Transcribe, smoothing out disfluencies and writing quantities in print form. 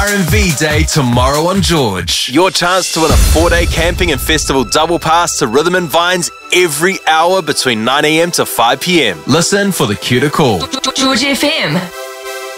R&V Day tomorrow on George. Your chance to win a 4-day camping and festival double pass to Rhythm and Vines every hour between 9 a.m. to 5 p.m. Listen for the cue to call. George FM.